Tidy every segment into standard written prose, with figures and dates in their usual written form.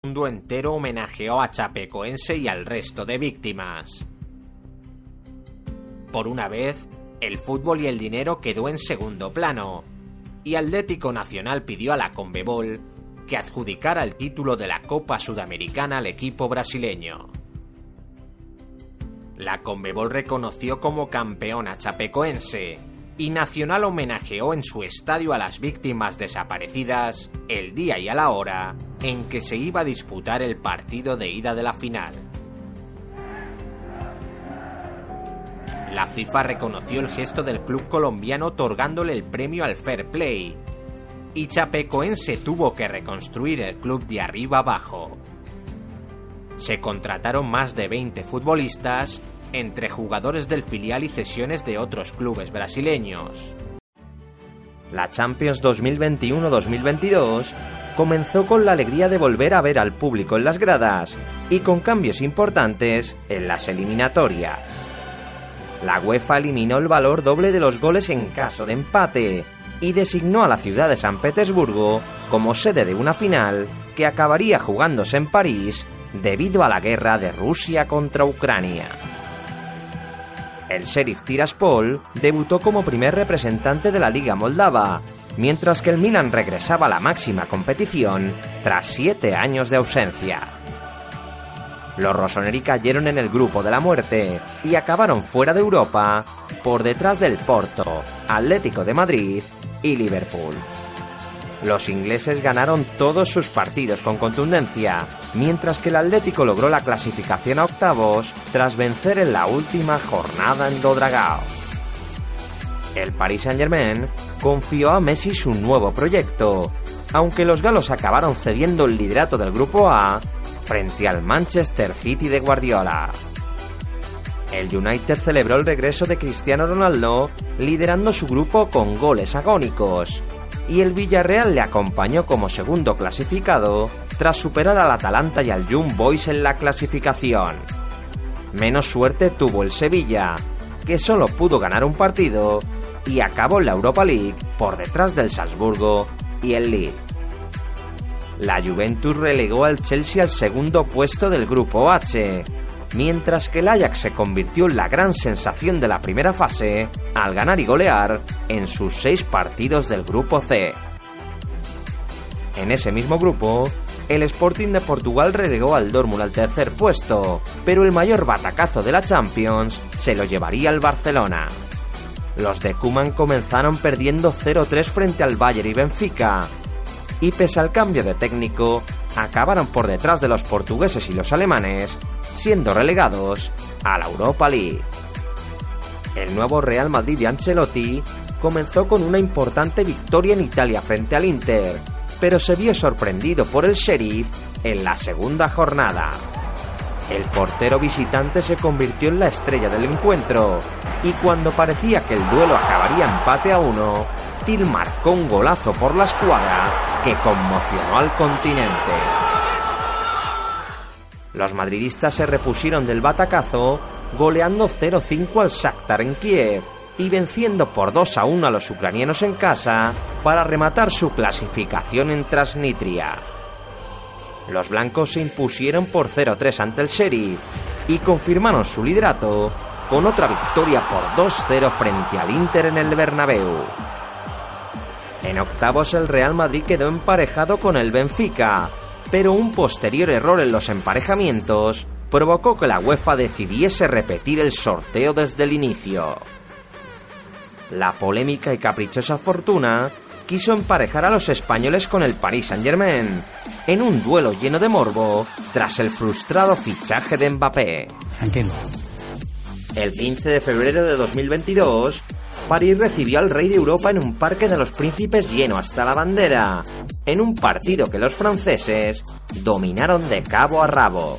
mundo entero homenajeó a Chapecoense y al resto de víctimas. Por una vez, el fútbol y el dinero quedó en segundo plano, y Atlético Nacional pidió a la Conmebol que adjudicara el título de la Copa Sudamericana al equipo brasileño. La Conmebol reconoció como campeón a Chapecoense, y Nacional homenajeó en su estadio a las víctimas desaparecidas el día y a la hora en que se iba a disputar el partido de ida de la final. La FIFA reconoció el gesto del club colombiano otorgándole el premio al Fair Play, y Chapecoense tuvo que reconstruir el club de arriba abajo. Se contrataron más de 20 futbolistas, entre jugadores del filial y cesiones de otros clubes brasileños. La Champions 2021-2022 comenzó con la alegría de volver a ver al público en las gradas y con cambios importantes en las eliminatorias. La UEFA eliminó el valor doble de los goles en caso de empate y designó a la ciudad de San Petersburgo como sede de una final que acabaría jugándose en París debido a la guerra de Rusia contra Ucrania. El Sheriff Tiraspol debutó como primer representante de la Liga Moldava, mientras que el Milan regresaba a la máxima competición tras 7 años de ausencia. Los rossoneri cayeron en el grupo de la muerte y acabaron fuera de Europa por detrás del Porto, Atlético de Madrid y Liverpool. Los ingleses ganaron todos sus partidos con contundencia, mientras que el Atlético logró la clasificación a octavos tras vencer en la última jornada en Dragao. El Paris Saint-Germain confió a Messi su nuevo proyecto, aunque los galos acabaron cediendo el liderato del Grupo A frente al Manchester City de Guardiola. El United celebró el regreso de Cristiano Ronaldo liderando su grupo con goles agónicos, y el Villarreal le acompañó como segundo clasificado tras superar al Atalanta y al Young Boys en la clasificación. Menos suerte tuvo el Sevilla, que solo pudo ganar un partido y acabó en la Europa League por detrás del Salzburgo y el Lille. La Juventus relegó al Chelsea al segundo puesto del Grupo H, mientras que el Ajax se convirtió en la gran sensación de la primera fase al ganar y golear en sus 6 partidos del Grupo C. En ese mismo grupo, el Sporting de Portugal relegó al Dortmund al tercer puesto, pero el mayor batacazo de la Champions se lo llevaría el Barcelona. Los de Koeman comenzaron perdiendo 0-3 frente al Bayern y Benfica, y pese al cambio de técnico, acabaron por detrás de los portugueses y los alemanes, siendo relegados a la Europa League. El nuevo Real Madrid de Ancelotti comenzó con una importante victoria en Italia frente al Inter, pero se vio sorprendido por el Sheriff en la segunda jornada. El portero visitante se convirtió en la estrella del encuentro, y cuando parecía que el duelo acabaría empate a 1, Til marcó un golazo por la escuadra que conmocionó al continente. Los madridistas se repusieron del batacazo, goleando 0-5 al Shakhtar en Kiev y venciendo por 2-1 a los ucranianos en casa para rematar su clasificación en Transnistria. Los blancos se impusieron por 0-3 ante el Sheriff y confirmaron su liderato con otra victoria por 2-0 frente al Inter en el Bernabéu. En octavos el Real Madrid quedó emparejado con el Benfica, pero un posterior error en los emparejamientos provocó que la UEFA decidiese repetir el sorteo desde el inicio. La polémica y caprichosa fortuna quiso emparejar a los españoles con el Paris Saint-Germain, en un duelo lleno de morbo tras el frustrado fichaje de Mbappé. Tranquilo. El 15 de febrero de 2022, París recibió al rey de Europa en un parque de los príncipes lleno hasta la bandera, en un partido que los franceses dominaron de cabo a rabo.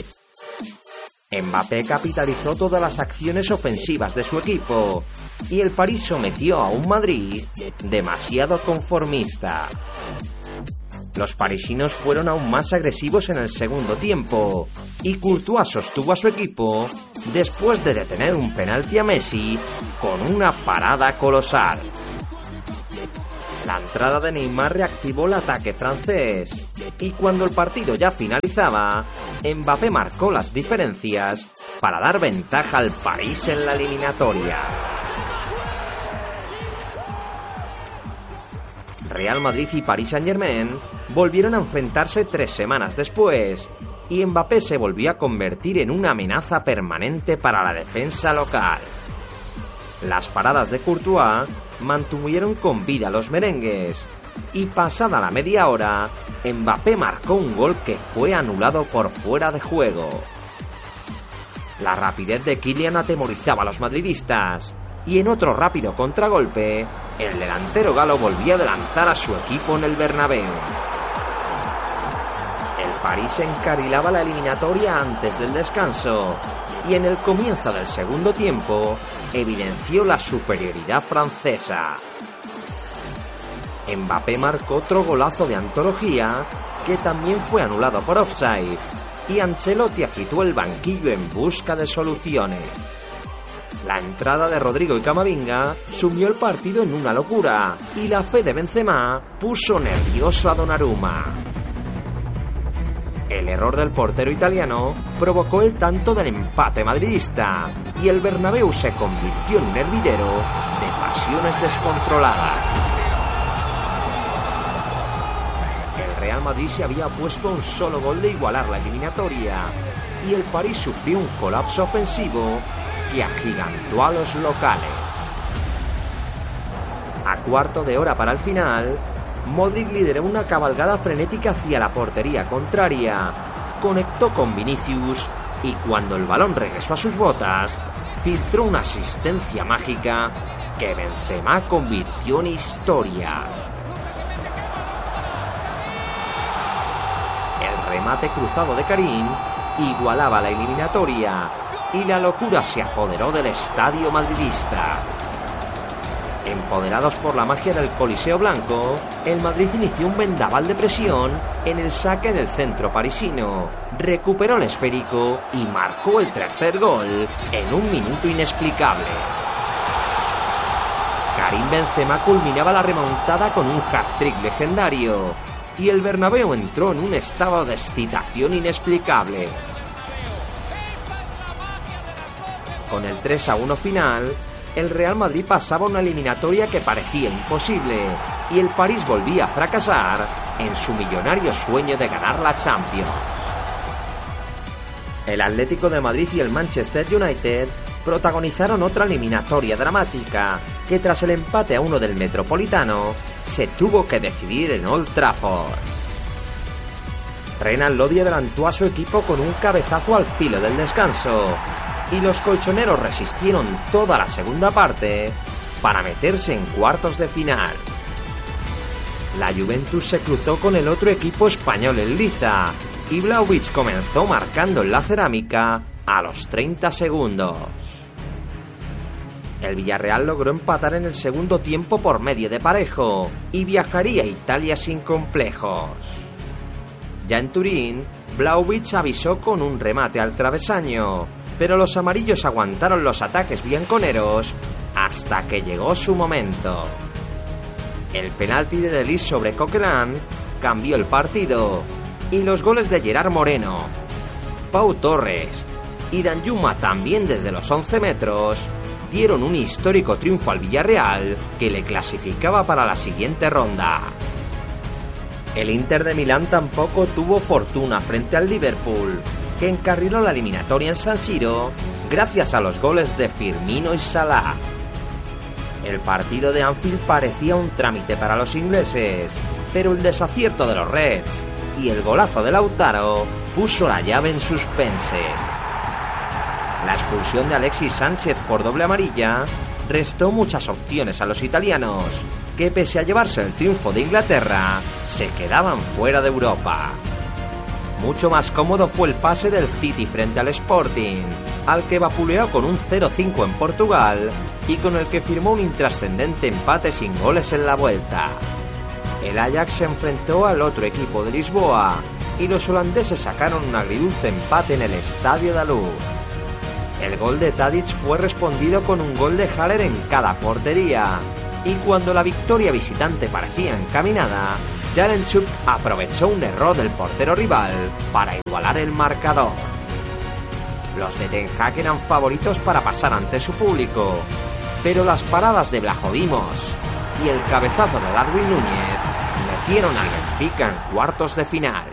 Mbappé capitalizó todas las acciones ofensivas de su equipo, y el París sometió a un Madrid demasiado conformista. Los parisinos fueron aún más agresivos en el segundo tiempo, y Courtois sostuvo a su equipo después de detener un penalti a Messi con una parada colosal. La entrada de Neymar reactivó el ataque francés y cuando el partido ya finalizaba, Mbappé marcó las diferencias para dar ventaja al París en la eliminatoria. Real Madrid y Paris Saint-Germain volvieron a enfrentarse 3 semanas después y Mbappé se volvió a convertir en una amenaza permanente para la defensa local. Las paradas de Courtois mantuvieron con vida a los merengues y pasada la media hora, Mbappé marcó un gol que fue anulado por fuera de juego. La rapidez de Kylian atemorizaba a los madridistas y en otro rápido contragolpe, el delantero galo volvía a adelantar a su equipo en el Bernabéu. El París encarrilaba la eliminatoria antes del descanso y en el comienzo del segundo tiempo evidenció la superioridad francesa. Mbappé marcó otro golazo de antología que también fue anulado por offside y Ancelotti agitó el banquillo en busca de soluciones. La entrada de Rodrigo y Camavinga sumió el partido en una locura y la fe de Benzema puso nervioso a Donnarumma. El error del portero italiano provocó el tanto del empate madridista y el Bernabéu se convirtió en un hervidero de pasiones descontroladas. El Real Madrid se había puesto a un solo gol de igualar la eliminatoria y el París sufrió un colapso ofensivo que agigantó a los locales. A cuarto de hora para el final, Modric lideró una cabalgada frenética hacia la portería contraria, conectó con Vinicius y cuando el balón regresó a sus botas, filtró una asistencia mágica que Benzema convirtió en historia. El remate cruzado de Karim igualaba la eliminatoria y la locura se apoderó del estadio madridista. Empoderados por la magia del Coliseo Blanco, el Madrid inició un vendaval de presión en el saque del centro parisino, recuperó el esférico y marcó el tercer gol en un minuto inexplicable. Karim Benzema culminaba la remontada con un hat-trick legendario y el Bernabéu entró en un estado de excitación inexplicable. Con el 3-1 final, el Real Madrid pasaba una eliminatoria que parecía imposible y el París volvía a fracasar en su millonario sueño de ganar la Champions. El Atlético de Madrid y el Manchester United protagonizaron otra eliminatoria dramática que tras el empate a 1 del Metropolitano se tuvo que decidir en Old Trafford. Renan Lodi adelantó a su equipo con un cabezazo al filo del descanso y los colchoneros resistieron toda la segunda parte para meterse en cuartos de final. La Juventus se cruzó con el otro equipo español, el Liza, y Vlahovic comenzó marcando en la cerámica a los 30 segundos. El Villarreal logró empatar en el segundo tiempo por medio de Parejo y viajaría a Italia sin complejos. Ya en Turín, Vlahovic avisó con un remate al travesaño, pero los amarillos aguantaron los ataques bianconeros hasta que llegó su momento. El penalti de Delis sobre Coquelin cambió el partido y los goles de Gerard Moreno, Pau Torres y Danjuma también desde los 11 metros dieron un histórico triunfo al Villarreal que le clasificaba para la siguiente ronda. El Inter de Milán tampoco tuvo fortuna frente al Liverpool, que encarriló la eliminatoria en San Siro gracias a los goles de Firmino y Salah. El partido de Anfield parecía un trámite para los ingleses, pero el desacierto de los Reds y el golazo de Lautaro puso la llave en suspense. La expulsión de Alexis Sánchez por doble amarilla restó muchas opciones a los italianos, que pese a llevarse el triunfo de Inglaterra, se quedaban fuera de Europa. Mucho más cómodo fue el pase del City frente al Sporting, al que vapuleó con un 0-5 en Portugal y con el que firmó un intrascendente empate sin goles en la vuelta. El Ajax se enfrentó al otro equipo de Lisboa y los holandeses sacaron un agridulce empate en el Estadio da Luz. El gol de Tadic fue respondido con un gol de Haller en cada portería y cuando la victoria visitante parecía encaminada, Yaremchuk aprovechó un error del portero rival para igualar el marcador. Los de Ten Hag eran favoritos para pasar ante su público, pero las paradas de Vlachodimos y el cabezazo de Darwin Núñez metieron al Benfica en cuartos de final.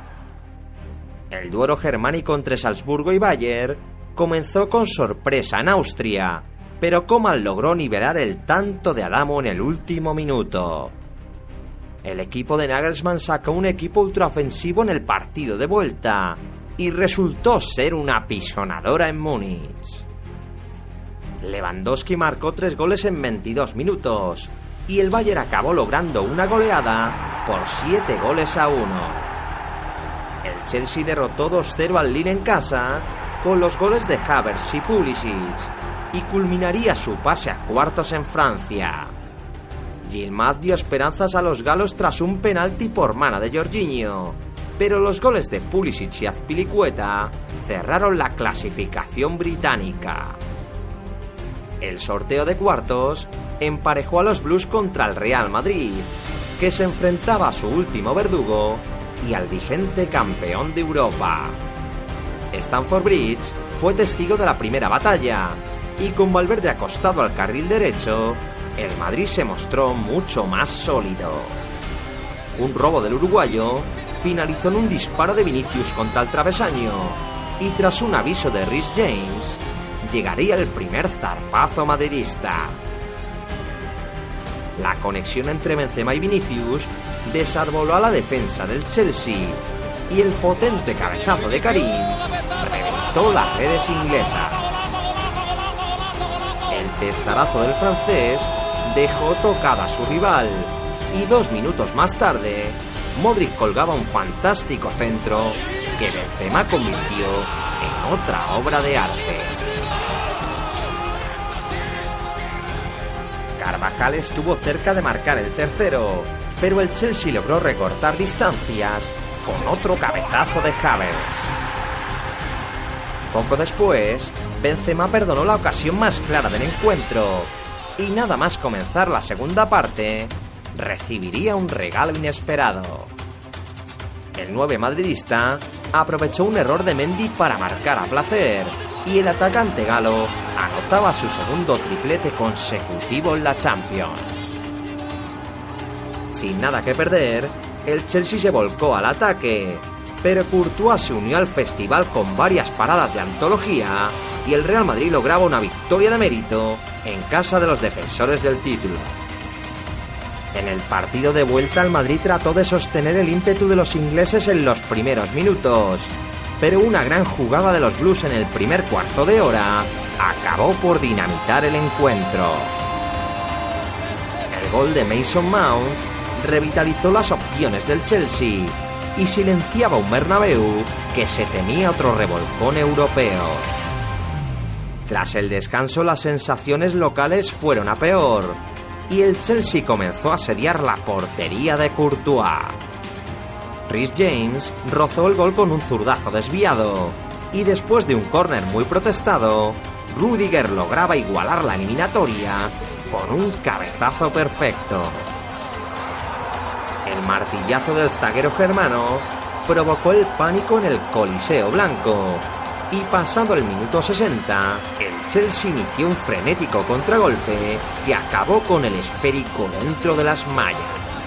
El duelo germánico entre Salzburgo y Bayern comenzó con sorpresa en Austria, pero Koeman logró nivelar el tanto de Adamo en el último minuto. El equipo de Nagelsmann sacó un equipo ultraofensivo en el partido de vuelta y resultó ser una apisonadora en Múnich. Lewandowski marcó 3 goles en 22 minutos y el Bayern acabó logrando una goleada por 7-1. El Chelsea derrotó 2-0 al Lille en casa con los goles de Havertz y Pulisic y culminaría su pase a cuartos en Francia. Yilmaz dio esperanzas a los galos tras un penalti por mano de Jorginho, pero los goles de Pulisic y Azpilicueta cerraron la clasificación británica. El sorteo de cuartos emparejó a los Blues contra el Real Madrid, que se enfrentaba a su último verdugo y al vigente campeón de Europa. Stamford Bridge fue testigo de la primera batalla, y con Valverde acostado al carril derecho, el Madrid se mostró mucho más sólido. Un robo del uruguayo finalizó en un disparo de Vinicius contra el travesaño, y tras un aviso de Reece James, llegaría el primer zarpazo madridista. La conexión entre Benzema y Vinicius desarboló a la defensa del Chelsea, y el potente cabezazo de Karim reventó las redes inglesas. El testarazo del francés dejó tocada a su rival, y 2 minutos más tarde, Modric colgaba un fantástico centro que Benzema convirtió en otra obra de arte. Carvajal estuvo cerca de marcar el tercero, pero el Chelsea logró recortar distancias con otro cabezazo de Havertz. Poco después, Benzema perdonó la ocasión más clara del encuentro, y nada más comenzar la segunda parte, recibiría un regalo inesperado. El 9 madridista aprovechó un error de Mendy para marcar a placer, y el atacante galo anotaba su segundo triplete consecutivo en la Champions. Sin nada que perder, el Chelsea se volcó al ataque, pero Courtois se unió al festival con varias paradas de antología y el Real Madrid lograba una victoria de mérito en casa de los defensores del título. En el partido de vuelta, el Madrid trató de sostener el ímpetu de los ingleses en los primeros minutos, pero una gran jugada de los Blues en el primer cuarto de hora acabó por dinamitar el encuentro. El gol de Mason Mount revitalizó las opciones del Chelsea y silenciaba un Bernabéu que se temía otro revolcón europeo. Tras el descanso, las sensaciones locales fueron a peor y el Chelsea comenzó a asediar la portería de Courtois. Reece James rozó el gol con un zurdazo desviado y después de un córner muy protestado, Rüdiger lograba igualar la eliminatoria con un cabezazo perfecto. El martillazo del zaguero germano provocó el pánico en el Coliseo Blanco y pasado el minuto 60, el Chelsea inició un frenético contragolpe que acabó con el esférico dentro de las mallas.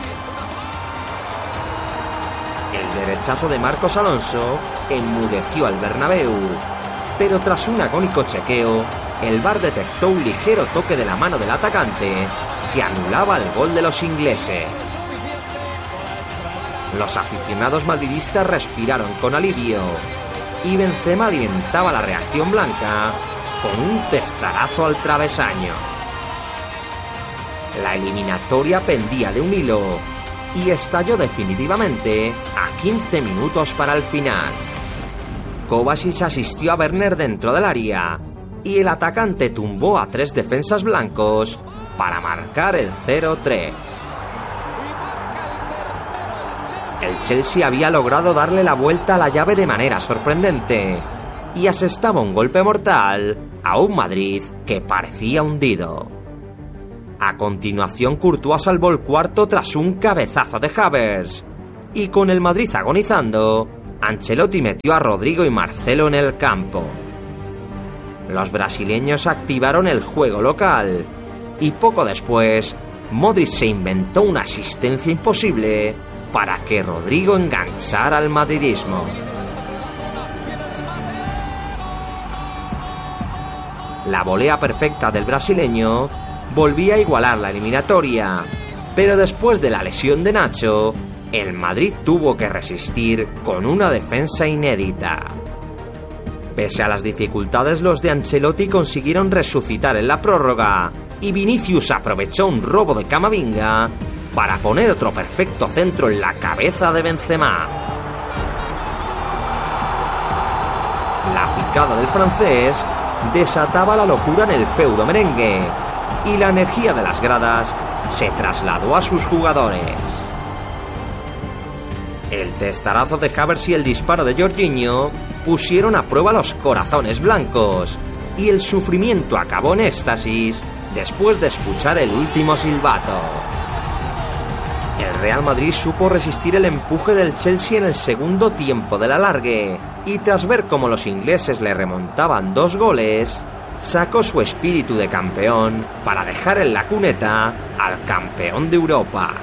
El derechazo de Marcos Alonso enmudeció al Bernabéu, pero tras un agónico chequeo, el VAR detectó un ligero toque de la mano del atacante que anulaba el gol de los ingleses. Los aficionados madridistas respiraron con alivio y Benzema alientaba la reacción blanca con un testarazo al travesaño. La eliminatoria pendía de un hilo y estalló definitivamente a 15 minutos para el final. Kovacic asistió a Werner dentro del área y el atacante tumbó a 3 defensas blancos para marcar el 0-3. El Chelsea había logrado darle la vuelta a la llave de manera sorprendente y asestaba un golpe mortal a un Madrid que parecía hundido. A continuación, Courtois salvó el cuarto tras un cabezazo de Havertz. Y con el Madrid agonizando, Ancelotti metió a Rodrigo y Marcelo en el campo. Los brasileños activaron el juego local y poco después, Modric se inventó una asistencia imposible para que Rodrigo enganchara al madridismo. La volea perfecta del brasileño volvía a igualar la eliminatoria, pero después de la lesión de Nacho, el Madrid tuvo que resistir con una defensa inédita. Pese a las dificultades, los de Ancelotti consiguieron resucitar en la prórroga y Vinicius aprovechó un robo de Camavinga para poner otro perfecto centro en la cabeza de Benzema. La picada del francés desataba la locura en el feudo merengue y la energía de las gradas se trasladó a sus jugadores. El testarazo de Havertz y el disparo de Jorginho pusieron a prueba los corazones blancos y el sufrimiento acabó en éxtasis después de escuchar el último silbato. El Real Madrid supo resistir el empuje del Chelsea en el segundo tiempo del alargue y tras ver cómo los ingleses le remontaban 2 goles, sacó su espíritu de campeón para dejar en la cuneta al campeón de Europa.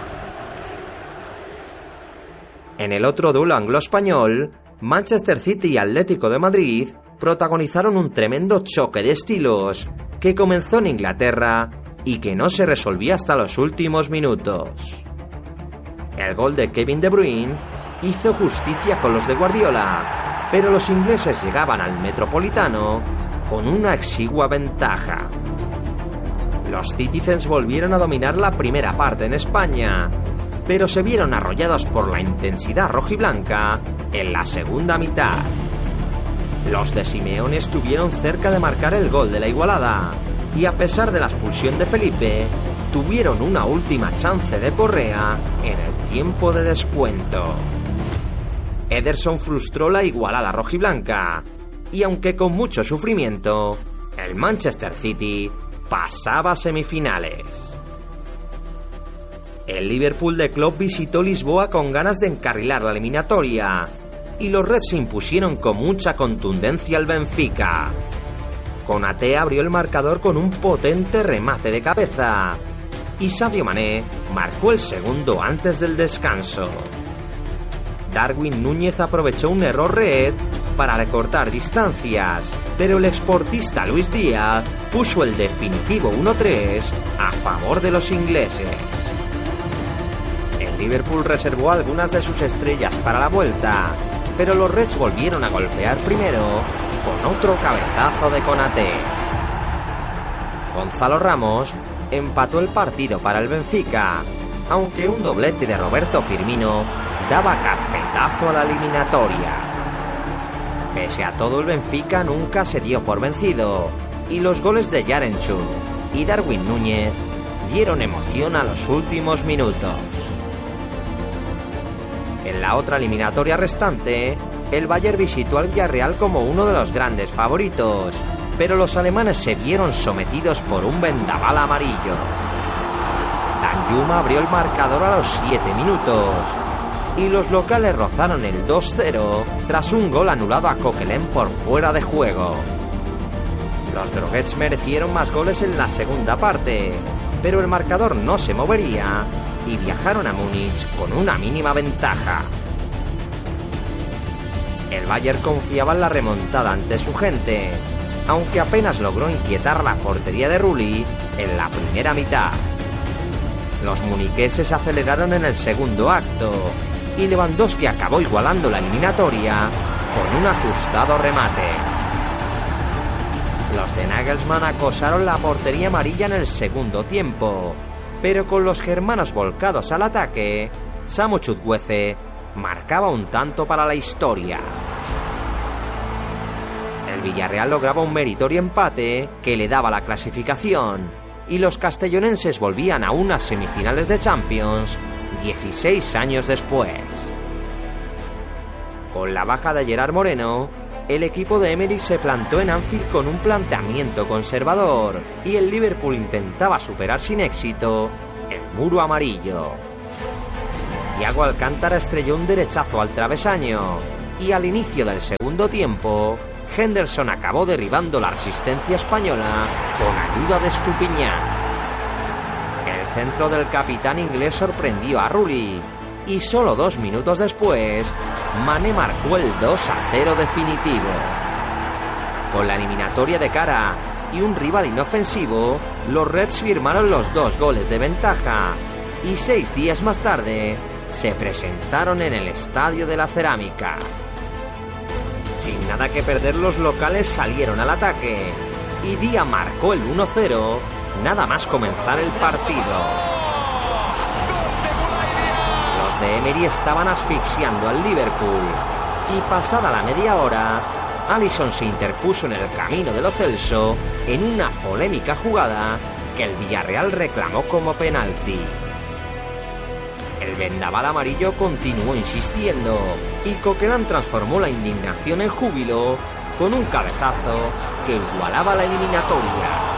En el otro duelo anglo-español, Manchester City y Atlético de Madrid protagonizaron un tremendo choque de estilos que comenzó en Inglaterra y que no se resolvía hasta los últimos minutos. El gol de Kevin De Bruyne hizo justicia con los de Guardiola, pero los ingleses llegaban al Metropolitano con una exigua ventaja. Los Citizens volvieron a dominar la primera parte en España, pero se vieron arrollados por la intensidad rojiblanca en la segunda mitad. Los de Simeone estuvieron cerca de marcar el gol de la igualada y a pesar de la expulsión de Felipe, tuvieron una última chance de Correa en el tiempo de descuento. Ederson frustró la igualada rojiblanca y aunque con mucho sufrimiento, el Manchester City pasaba a semifinales. El Liverpool de Klopp visitó Lisboa con ganas de encarrilar la eliminatoria y los Reds se impusieron con mucha contundencia al Benfica. Konaté abrió el marcador con un potente remate de cabeza y Sadio Mané marcó el segundo antes del descanso. Darwin Núñez aprovechó un error red para recortar distancias, pero el exportista Luis Díaz puso el definitivo 1-3 a favor de los ingleses. El Liverpool reservó algunas de sus estrellas para la vuelta, pero los Reds volvieron a golpear primero con otro cabezazo de Konaté. Gonzalo Ramos empató el partido para el Benfica, aunque un doblete de Roberto Firmino daba carpetazo a la eliminatoria. Pese a todo, el Benfica nunca se dio por vencido y los goles de Yaremchuk y Darwin Núñez dieron emoción a los últimos minutos. En la otra eliminatoria restante, el Bayern visitó al Villarreal como uno de los grandes favoritos, pero los alemanes se vieron sometidos por un vendaval amarillo. Danjuma abrió el marcador a los 7 minutos y los locales rozaron el 2-0 tras un gol anulado a Coquelin por fuera de juego. Los Droguets merecieron más goles en la segunda parte, pero el marcador no se movería y viajaron a Múnich con una mínima ventaja. El Bayern confiaba en la remontada ante su gente, aunque apenas logró inquietar la portería de Rulli en la primera mitad. Los muniqueses aceleraron en el segundo acto y Lewandowski acabó igualando la eliminatoria con un ajustado remate. Los de Nagelsmann acosaron la portería amarilla en el segundo tiempo, pero con los germanos volcados al ataque, Samu Chukwueze marcaba un tanto para la historia. El Villarreal lograba un meritorio empate que le daba la clasificación y los castellonenses volvían a unas semifinales de Champions 16 años después. Con la baja de Gerard Moreno, el equipo de Emery se plantó en Anfield con un planteamiento conservador y el Liverpool intentaba superar sin éxito el muro amarillo. Thiago Alcántara estrelló un derechazo al travesaño y al inicio del segundo tiempo, Henderson acabó derribando la resistencia española con ayuda de Estupiñán. El centro del capitán inglés sorprendió a Rulli y solo 2 minutos después, Mané marcó el 2-0 definitivo. Con la eliminatoria de cara y un rival inofensivo, los Reds firmaron los 2 goles de ventaja y 6 días más tarde se presentaron en el Estadio de la Cerámica. Sin nada que perder, los locales salieron al ataque y Díaz marcó el 1-0 nada más comenzar el partido. Los de Emery estaban asfixiando al Liverpool y pasada la media hora, Alisson se interpuso en el camino de Lo Celso en una polémica jugada que el Villarreal reclamó como penalti. El vendaval amarillo continuó insistiendo y Coquelin transformó la indignación en júbilo con un cabezazo que igualaba la eliminatoria.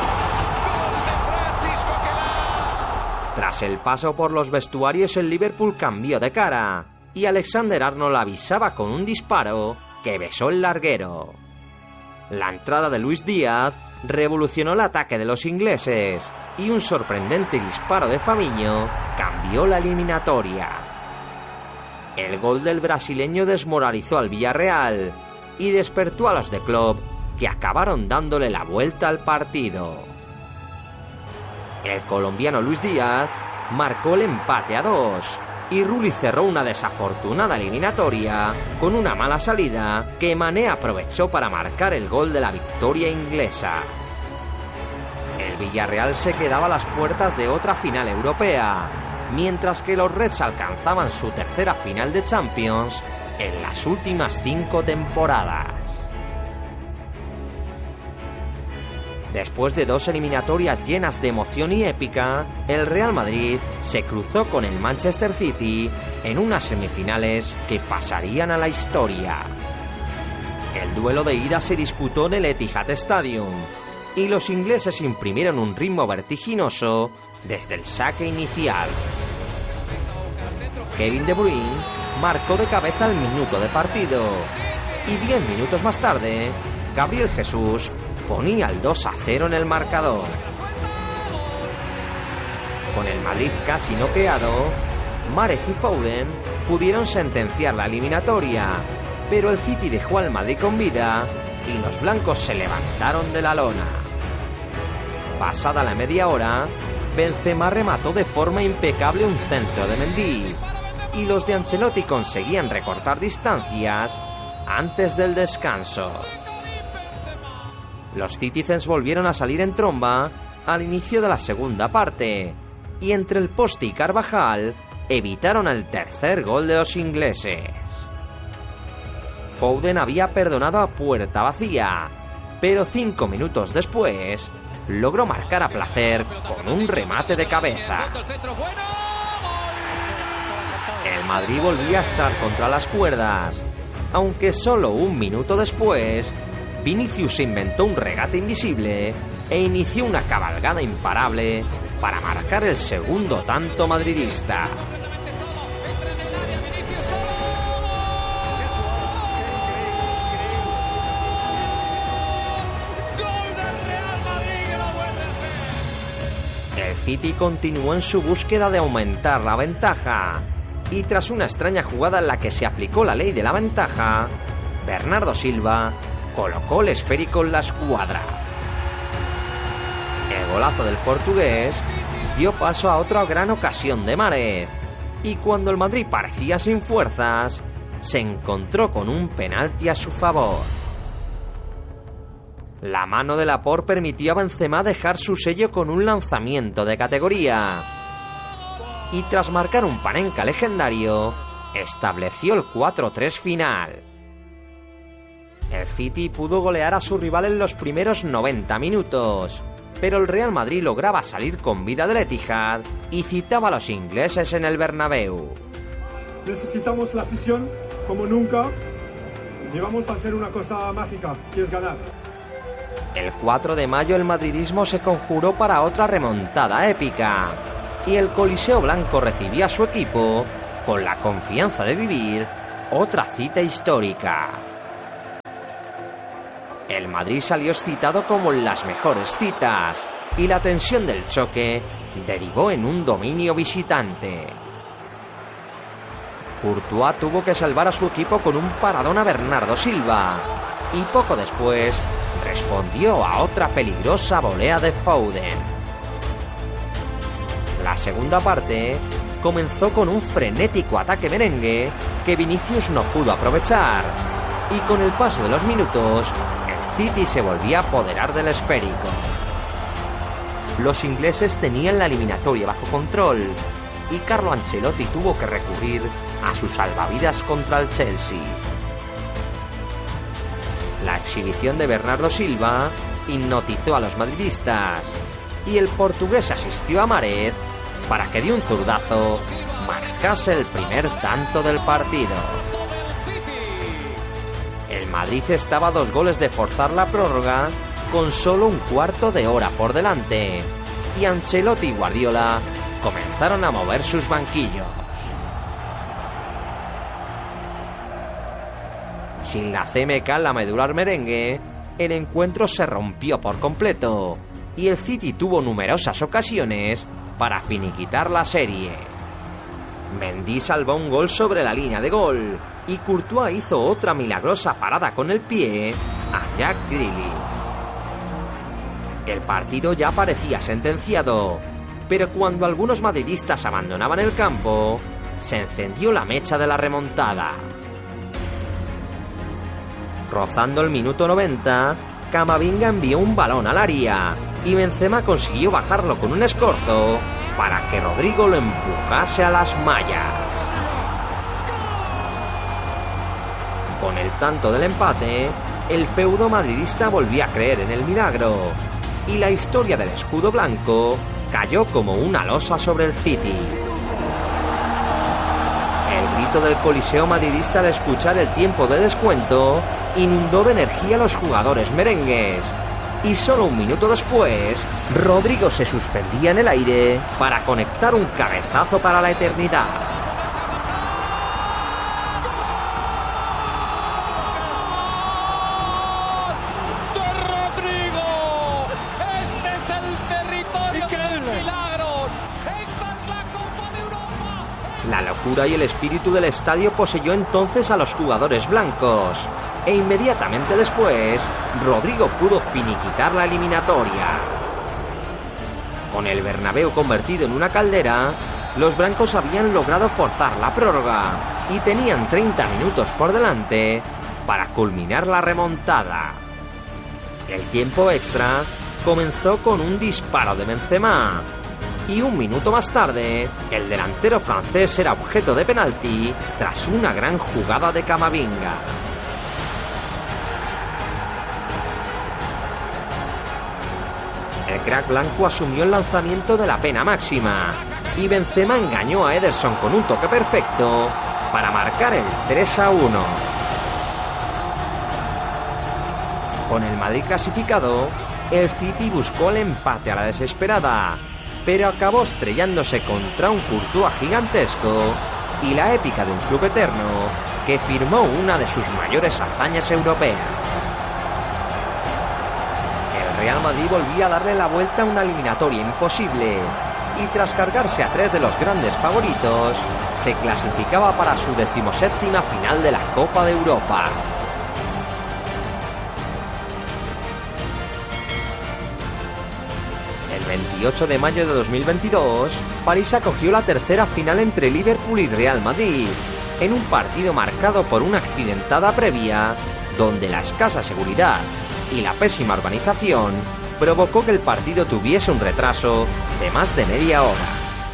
Tras el paso por los vestuarios, el Liverpool cambió de cara y Alexander-Arnold avisaba con un disparo que besó el larguero. La entrada de Luis Díaz revolucionó el ataque de los ingleses y un sorprendente disparo de Fabinho cambió la eliminatoria. El gol del brasileño desmoralizó al Villarreal y despertó a los de Klopp, que acabaron dándole la vuelta al partido. El colombiano Luis Díaz marcó el empate a 2 y Rulli cerró una desafortunada eliminatoria con una mala salida que Mané aprovechó para marcar el gol de la victoria inglesa. El Villarreal se quedaba a las puertas de otra final europea, mientras que los Reds alcanzaban su tercera final de Champions en las últimas 5 temporadas. Después de 2 eliminatorias llenas de emoción y épica, el Real Madrid se cruzó con el Manchester City en unas semifinales que pasarían a la historia. El duelo de ida se disputó en el Etihad Stadium y los ingleses imprimieron un ritmo vertiginoso desde el saque inicial. Kevin De Bruyne marcó de cabeza al minuto de partido y 10 minutos más tarde, Gabriel Jesús ponía el 2-0 en el marcador. Con el Madrid casi noqueado, Mahrez y Foden pudieron sentenciar la eliminatoria, pero el City dejó al Madrid con vida y los blancos se levantaron de la lona. Pasada la media hora, Benzema remató de forma impecable un centro de Mendy y los de Ancelotti conseguían recortar distancias antes del descanso. Los Citizens volvieron a salir en tromba al inicio de la segunda parte y entre el poste y Carvajal evitaron el tercer gol de los ingleses. Foden había perdonado a puerta vacía, pero 5 minutos después logró marcar a placer con un remate de cabeza. El Madrid volvía a estar contra las cuerdas, aunque solo 1 minuto después Vinicius se inventó un regate invisible e inició una cabalgada imparable para marcar el segundo tanto madridista. El City continuó en su búsqueda de aumentar la ventaja y tras una extraña jugada en la que se aplicó la ley de la ventaja, Bernardo Silva colocó el esférico en la escuadra. El golazo del portugués dio paso a otra gran ocasión de Mahrez y cuando el Madrid parecía sin fuerzas, se encontró con un penalti a su favor. La mano de Laporte permitió a Benzema dejar su sello con un lanzamiento de categoría y tras marcar un Panenka legendario, estableció el 4-3 final. El City pudo golear a su rival en los primeros 90 minutos, pero el Real Madrid lograba salir con vida del Etihad y citaba a los ingleses en el Bernabéu. Necesitamos la afición como nunca. y vamos a hacer una cosa mágica, que es ganar. El 4 de mayo el madridismo se conjuró para otra remontada épica y el Coliseo Blanco recibió a su equipo con la confianza de vivir otra cita histórica. El Madrid salió excitado como en las mejores citas y la tensión del choque derivó en un dominio visitante. Courtois tuvo que salvar a su equipo con un paradón a Bernardo Silva y poco después respondió a otra peligrosa volea de Foden. La segunda parte comenzó con un frenético ataque merengue que Vinicius no pudo aprovechar y con el paso de los minutos el City se volvía a apoderar del esférico. Los ingleses tenían la eliminatoria bajo control y Carlo Ancelotti tuvo que recurrir a sus salvavidas contra el Chelsea. La exhibición de Bernardo Silva hipnotizó a los madridistas y el portugués asistió a Mahrez para que de un zurdazo marcase el primer tanto del partido. El Madrid estaba a 2 goles de forzar la prórroga con solo un cuarto de hora por delante y Ancelotti y Guardiola comenzaron a mover sus banquillos. Sin la CMK en la medular merengue, el encuentro se rompió por completo y el City tuvo numerosas ocasiones para finiquitar la serie. Mendy salvó un gol sobre la línea de gol y Courtois hizo otra milagrosa parada con el pie a Jack Grealish. El partido ya parecía sentenciado, pero cuando algunos madridistas abandonaban el campo, se encendió la mecha de la remontada. Rozando el minuto 90, Camavinga envió un balón al área y Benzema consiguió bajarlo con un escorzo para que Rodrigo lo empujase a las mallas. Con el tanto del empate, el feudo madridista volvió a creer en el milagro y la historia del escudo blanco cayó como una losa sobre el City. El grito del Coliseo madridista al escuchar el tiempo de descuento inundó de energía a los jugadores merengues y solo un minuto después Rodrigo se suspendía en el aire para conectar un cabezazo para la eternidad. La locura y el espíritu del estadio poseyó entonces a los jugadores blancos e inmediatamente después Rodrigo pudo finiquitar la eliminatoria. Con el Bernabéu convertido en una caldera, los blancos habían logrado forzar la prórroga y tenían 30 minutos por delante para culminar la remontada. El tiempo extra comenzó con un disparo de Benzema y un minuto más tarde, el delantero francés era objeto de penalti tras una gran jugada de Camavinga. El crack blanco asumió el lanzamiento de la pena máxima y Benzema engañó a Ederson con un toque perfecto para marcar el 3-1. Con el Madrid clasificado, el City buscó el empate a la desesperada, pero acabó estrellándose contra un Courtois gigantesco y la épica de un club eterno que firmó una de sus mayores hazañas europeas. El Real Madrid volvía a darle la vuelta a una eliminatoria imposible y tras cargarse a 3 de los grandes favoritos, se clasificaba para su 17ª final de la Copa de Europa. El 28 de mayo de 2022, París acogió la tercera final entre Liverpool y Real Madrid, en un partido marcado por una accidentada previa, donde la escasa seguridad y la pésima organización provocó que el partido tuviese un retraso de más de media hora.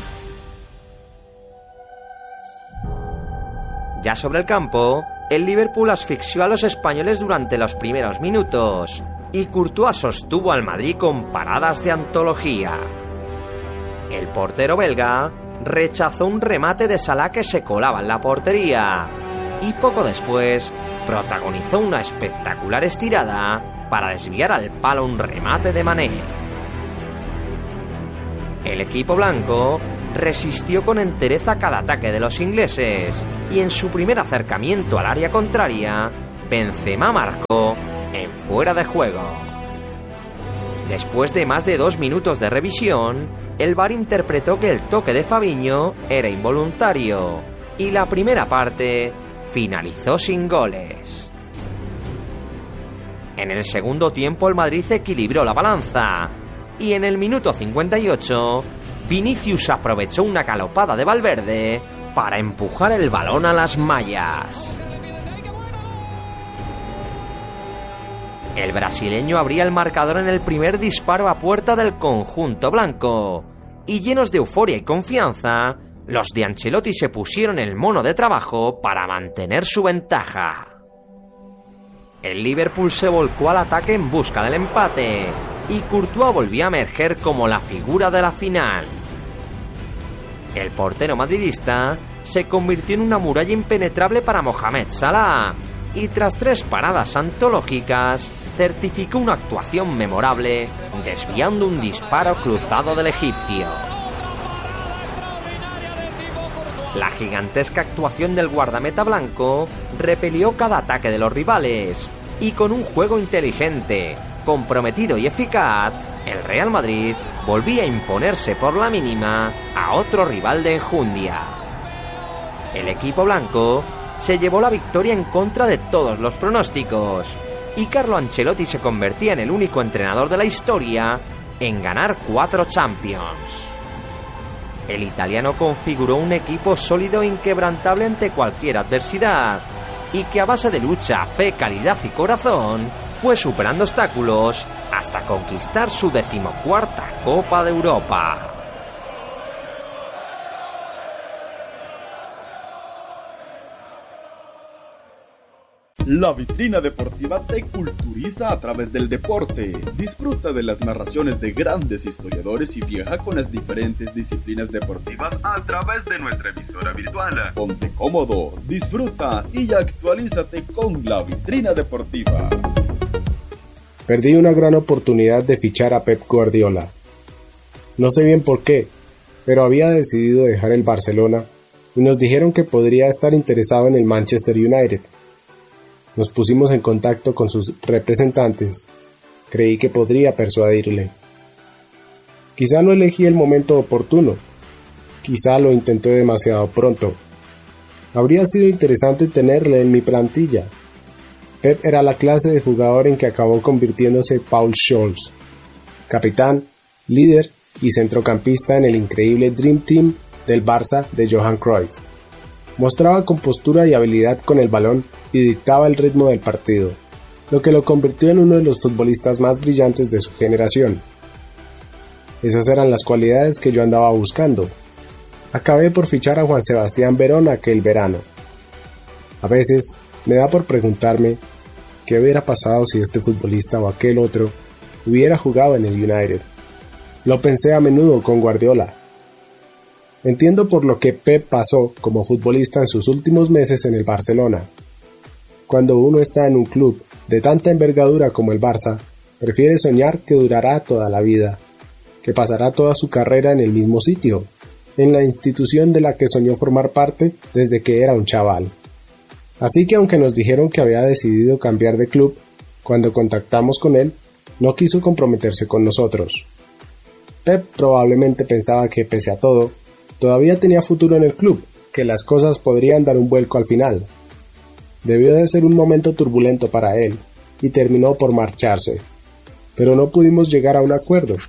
Ya sobre el campo, el Liverpool asfixió a los españoles durante los primeros minutos y Courtois sostuvo al Madrid con paradas de antología. El portero belga rechazó un remate de Salah que se colaba en la portería y poco después protagonizó una espectacular estirada para desviar al palo un remate de Mané. El equipo blanco resistió con entereza cada ataque de los ingleses y en su primer acercamiento al área contraria, Benzema marcó en fuera de juego. Después de más de 2 minutos de revisión, el VAR interpretó que el toque de Fabinho era involuntario y la primera parte finalizó sin goles. En el segundo tiempo el Madrid equilibró la balanza y en el minuto 58 Vinicius aprovechó una galopada de Valverde para empujar el balón a las mallas. El brasileño abría el marcador en el primer disparo a puerta del conjunto blanco y llenos de euforia y confianza, los de Ancelotti se pusieron el mono de trabajo para mantener su ventaja. El Liverpool se volcó al ataque en busca del empate y Courtois volvió a emerger como la figura de la final. El portero madridista se convirtió en una muralla impenetrable para Mohamed Salah y tras 3 paradas antológicas certificó una actuación memorable desviando un disparo cruzado del egipcio. La gigantesca actuación del guardameta blanco repelió cada ataque de los rivales y con un juego inteligente, comprometido y eficaz, el Real Madrid volvía a imponerse por la mínima a otro rival de enjundia. El equipo blanco se llevó la victoria en contra de todos los pronósticos y Carlo Ancelotti se convertía en el único entrenador de la historia en ganar 4 Champions. El italiano configuró un equipo sólido e inquebrantable ante cualquier adversidad y que a base de lucha, fe, calidad y corazón fue superando obstáculos hasta conquistar su 14ª Copa de Europa. La vitrina deportiva te culturiza a través del deporte. Disfruta de las narraciones de grandes historiadores y viaja con las diferentes disciplinas deportivas a través de nuestra emisora virtual. Ponte cómodo, disfruta y actualízate con la vitrina deportiva. Perdí una gran oportunidad de fichar a Pep Guardiola. No sé bien por qué, pero había decidido dejar el Barcelona y nos dijeron que podría estar interesado en el Manchester United. Nos pusimos en contacto con sus representantes. Creí que podría persuadirle. Quizá no elegí el momento oportuno. Quizá lo intenté demasiado pronto. Habría sido interesante tenerle en mi plantilla. Pep era la clase de jugador en que acabó convirtiéndose Paul Scholes, capitán, líder y centrocampista en el increíble Dream Team del Barça de Johan Cruyff. Mostraba compostura y habilidad con el balón y dictaba el ritmo del partido, lo que lo convirtió en uno de los futbolistas más brillantes de su generación. Esas eran las cualidades que yo andaba buscando. Acabé por fichar a Juan Sebastián Verón aquel verano. A veces me da por preguntarme qué hubiera pasado si este futbolista o aquel otro hubiera jugado en el United. Lo pensé a menudo con Guardiola. Entiendo por lo que Pep pasó como futbolista en sus últimos meses en el Barcelona. Cuando uno está en un club de tanta envergadura como el Barça, prefiere soñar que durará toda la vida, que pasará toda su carrera en el mismo sitio, en la institución de la que soñó formar parte desde que era un chaval. Así que aunque nos dijeron que había decidido cambiar de club, cuando contactamos con él, no quiso comprometerse con nosotros. Pep probablemente pensaba que, pese a todo, todavía tenía futuro en el club, que las cosas podrían dar un vuelco al final. Debió de ser un momento turbulento para él, y terminó por marcharse, pero no pudimos llegar a un acuerdo.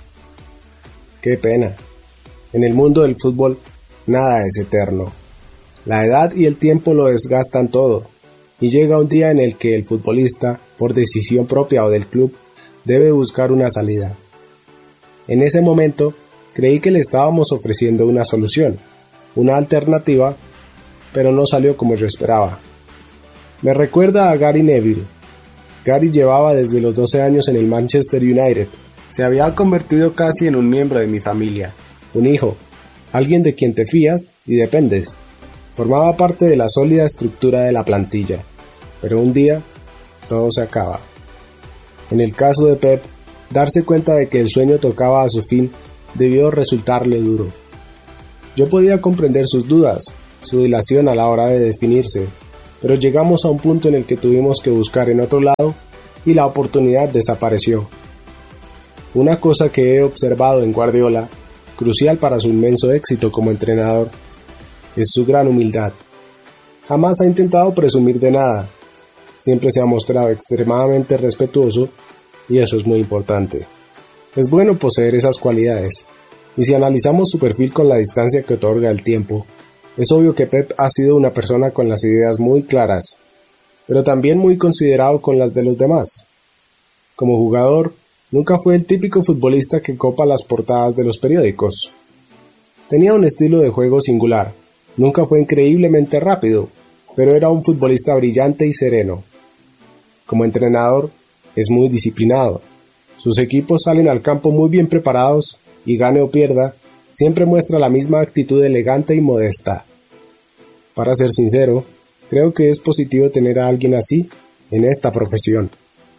Qué pena. En el mundo del fútbol, nada es eterno. La edad y el tiempo lo desgastan todo, y llega un día en el que el futbolista, por decisión propia o del club, debe buscar una salida. En ese momento, creí que le estábamos ofreciendo una solución, una alternativa, pero no salió como yo esperaba. Me recuerda a Gary Neville. Gary llevaba desde los 12 años en el Manchester United. Se había convertido casi en un miembro de mi familia, un hijo, alguien de quien te fías y dependes. Formaba parte de la sólida estructura de la plantilla, pero un día todo se acaba. En el caso de Pep, darse cuenta de que el sueño tocaba a su fin debió resultarle duro. Yo podía comprender sus dudas, su dilación a la hora de definirse, pero llegamos a un punto en el que tuvimos que buscar en otro lado y la oportunidad desapareció. Una cosa que he observado en Guardiola, crucial para su inmenso éxito como entrenador, es su gran humildad. Jamás ha intentado presumir de nada, siempre se ha mostrado extremadamente respetuoso y eso es muy importante. Es bueno poseer esas cualidades, y si analizamos su perfil con la distancia que otorga el tiempo, es obvio que Pep ha sido una persona con las ideas muy claras, pero también muy considerado con las de los demás. Como jugador, nunca fue el típico futbolista que copa las portadas de los periódicos. Tenía un estilo de juego singular, nunca fue increíblemente rápido, pero era un futbolista brillante y sereno. Como entrenador, es muy disciplinado. Sus equipos salen al campo muy bien preparados y gane o pierda, siempre muestra la misma actitud elegante y modesta. Para ser sincero, creo que es positivo tener a alguien así en esta profesión.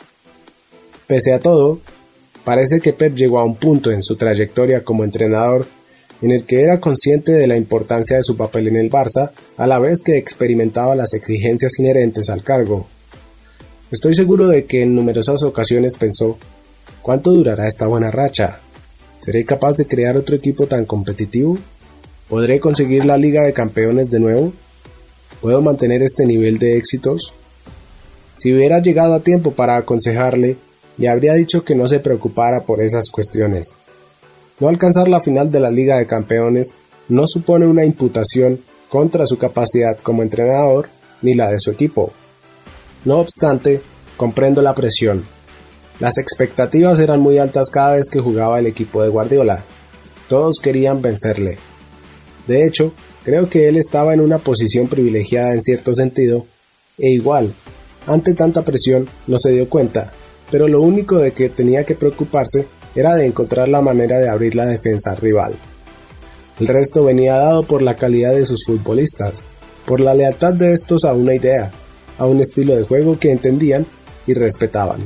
Pese a todo, parece que Pep llegó a un punto en su trayectoria como entrenador en el que era consciente de la importancia de su papel en el Barça, a la vez que experimentaba las exigencias inherentes al cargo. Estoy seguro de que en numerosas ocasiones pensó: ¿cuánto durará esta buena racha? ¿Seré capaz de crear otro equipo tan competitivo? ¿Podré conseguir la Liga de Campeones de nuevo? ¿Puedo mantener este nivel de éxitos? Si hubiera llegado a tiempo para aconsejarle, le habría dicho que no se preocupara por esas cuestiones. No alcanzar la final de la Liga de Campeones no supone una imputación contra su capacidad como entrenador ni la de su equipo. No obstante, comprendo la presión. Las expectativas eran muy altas cada vez que jugaba el equipo de Guardiola. Todos querían vencerle. De hecho, creo que él estaba en una posición privilegiada en cierto sentido, e igual, ante tanta presión, no se dio cuenta, pero lo único de que tenía que preocuparse era de encontrar la manera de abrir la defensa rival. El resto venía dado por la calidad de sus futbolistas, por la lealtad de estos a una idea, a un estilo de juego que entendían y respetaban.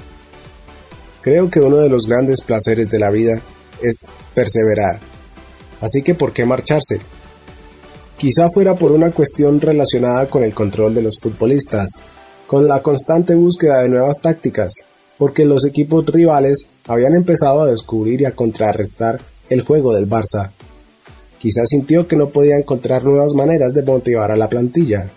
Creo que uno de los grandes placeres de la vida es perseverar. Así que ¿por qué marcharse? Quizá fuera por una cuestión relacionada con el control de los futbolistas, con la constante búsqueda de nuevas tácticas, porque los equipos rivales habían empezado a descubrir y a contrarrestar el juego del Barça. Quizá sintió que no podía encontrar nuevas maneras de motivar a la plantilla.